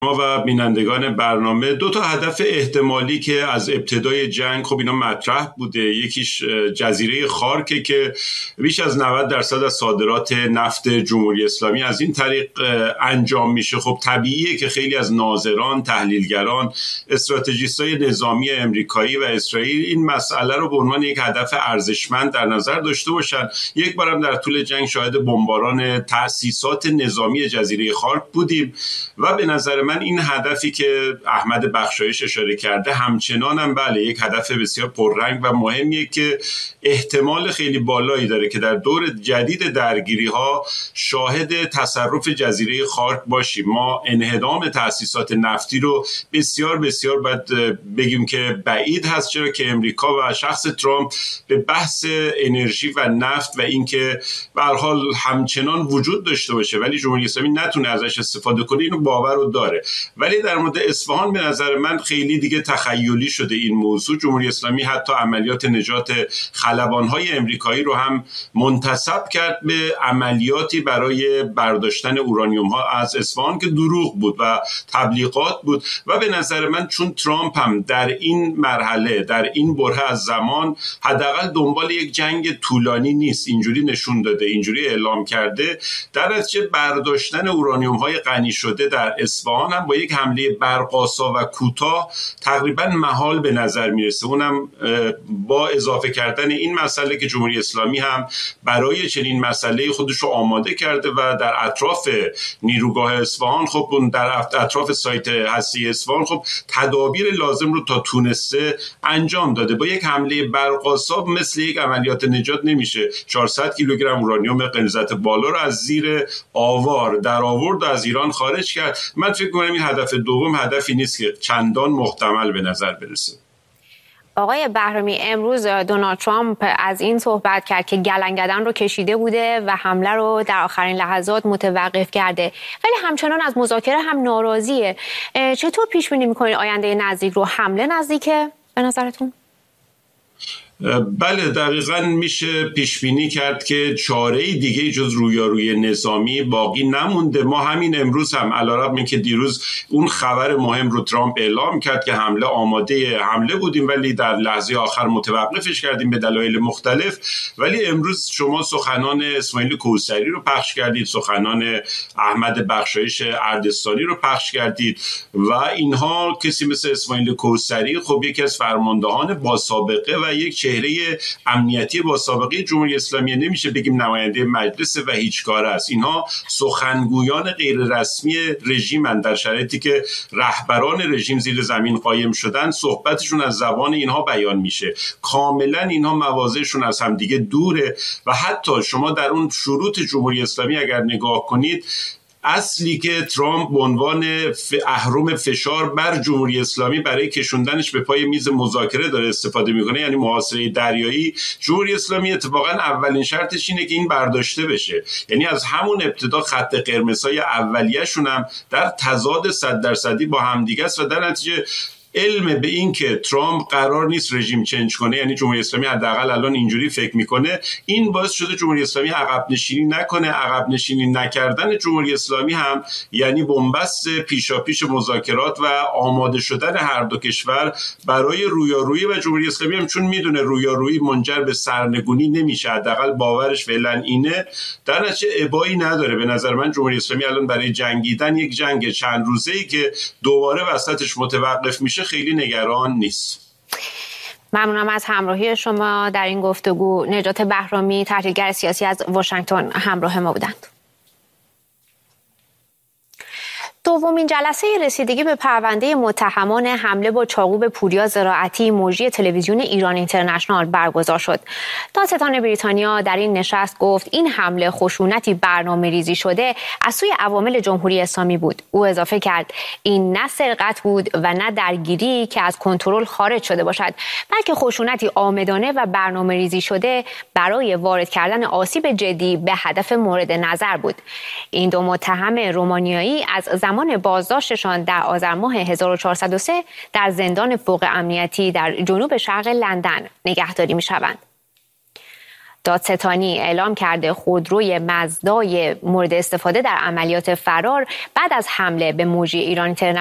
ما و بینندگان برنامه دو تا هدف احتمالی که از ابتدای جنگ خب اینا مطرح بوده. یکیش جزیره خارکه که بیش از 90% از صادرات نفت جمهوری اسلامی از این طریق انجام میشه. خب طبیعیه که خیلی از ناظران، تحلیلگران، استراتژیستای نظامی امریکایی و اسرائیل این مسئله رو به عنوان یک هدف ارزشمند در نظر داشته باشن. یک بارم در طول جنگ شاهد بمباران تأسیسات نظامی جزیره خارک بودیم و به نظر من این هدفی که احمد بخشایش اشاره کرده همچنان هم بله یک هدف بسیار پررنگ و مهمیه که احتمال خیلی بالایی داره که در دور جدید درگیری ها شاهد تصرف جزیره خارک باشیم. ما انهدام تأسیسات نفتی رو بسیار باید بگیم که بعید هست، چرا که امریکا و شخص ترامپ به بحث انرژی و نفت و اینکه به هر حال همچنان وجود داشته باشه ولی جمهوری اسلامی نتونه ازش استفاده کنه اینو باور رو داره. ولی در مورد اصفهان به نظر من خیلی دیگه تخیلی شده این موضوع. جمهوری اسلامی حتی عملیات نجات خلبان‌های امریکایی رو هم منتسب کرد به عملیاتی برای برداشتن اورانیوم‌ها از اصفهان که دروغ بود و تبلیغات بود و به نظر من چون ترامپ هم در این مرحله در این بره از زمان حداقل دنبال یک جنگ طولانی نیست، اینجوری نشون داده، اینجوری اعلام کرده، در نتیجه برداشتن اورانیوم‌های غنی شده در اصفهان هم با یک حمله برق‌آسا و کوتاه تقریبا محال به نظر میرسه. اونم با اضافه کردن این مسئله که جمهوری اسلامی هم برای چنین مسئله خودش رو آماده کرده و در اطراف نیروگاه اصفهان خب در اطراف سایت هستی اصفهان خب تدابیر لازم رو تا تونسته انجام داده. با یک حمله برق‌آسا مثل یک عملیات نجات نمیشه 400 کیلوگرم اورانیوم غلظت بالا رو از زیر آوار در آورد و از ایران خارج کرد. من فکر کنم این هدف دوم هدفی نیست که چندان محتمل به نظر برسه. آقای بهرامی، امروز دونالد ترامپ از این صحبت کرد که گلنگدن رو کشیده بوده و حمله رو در آخرین لحظات متوقف کرده ولی همچنان از مذاکره هم ناراضیه. چطور پیش بینی می‌کنید آینده نزدیک رو؟ حمله نزدیکه به نظرتون؟ بله دقیقاً میشه پیش بینی کرد که چاره‌ای دیگه جز رویارویی نظامی باقی نمونده. ما همین امروز هم علیرغم اینکه دیروز اون خبر مهم رو ترامپ اعلام کرد که آماده حمله بودیم ولی در لحظه آخر متوقفش کردیم به دلایل مختلف، ولی امروز شما سخنان اسماعیل کوثری رو پخش کردید، سخنان احمد بخشایش اردستانی رو پخش کردید و اینها کسی مثل اسماعیل کوثری خب یکی از فرماندهان با سابقه و یک چهره امنیتی با سابقه جمهوری اسلامی، نمیشه بگیم نماینده مجلس و هیچ کاره است. اینها سخنگویان غیر رسمی رژیمن، در شرایطی که رهبران رژیم زیر زمین قایم شدن صحبتشون از زبان اینها بیان میشه. کاملا اینها مواضعشون از همدیگه دوره و حتی شما در اون شروط جمهوری اسلامی اگر نگاه کنید اصلی که ترامپ به عنوان اهرم فشار بر جمهوری اسلامی برای کشوندنش به پای میز مذاکره داره استفاده میکنه، یعنی محاصره دریایی، جمهوری اسلامی اتفاقا اولین شرطش اینه که این برداشته بشه. یعنی از همون ابتدا خط قرمزهای اولیه‌شون هم در تضاد 100% با همدیگه است و در نتیجه علم به این که ترامپ قرار نیست رژیم چنج کنه، یعنی جمهوری اسلامی حداقل الان اینجوری فکر میکنه، این باعث شده جمهوری اسلامی عقب نشینی نکنه. عقب نشینی نکردن جمهوری اسلامی هم یعنی بنبست پیشاپیش مذاکرات و آماده شدن هر دو کشور برای رویارویی و جمهوری اسلامی هم چون میدونه رویارویی منجر به سرنگونی نمیشه، حداقل باورش فعلا اینه، در نتیجه ابایی نداره. به نظر من جمهوری اسلامی الان برای جنگیدن یک جنگ چند روزه‌ای که دوباره وسطش متوقف میشه خیلی نگران نیست. ممنونم از همراهی شما در این گفتگو. نجات بهرامی، تحلیلگر سیاسی از واشنگتن همراه ما بودند. دومین جلسه رسیدگی به پرونده متهمان حمله با چاقو به پوریا زراعتی مجری تلویزیون ایران اینترنشنال برگزار شد. دادستان بریتانیا در این نشست گفت این حمله خشونتی برنامه‌ریزی شده از سوی عوامل جمهوری اسلامی بود. او اضافه کرد این نه سرقت بود و نه درگیری که از کنترل خارج شده باشد، بلکه خشونتی عامدانه و برنامه‌ریزی شده برای وارد کردن آسیب جدی به هدف مورد نظر بود. این دو متهم رومانیایی از زمان بازداشتشان در آذر ماه 1403 در زندان فوق امنیتی در جنوب شرق لندن نگهداری می‌شوند. دادستانی اعلام کرده خودروی مزدای مورد استفاده در عملیات فرار بعد از حمله به مجری ایران اینترنشنال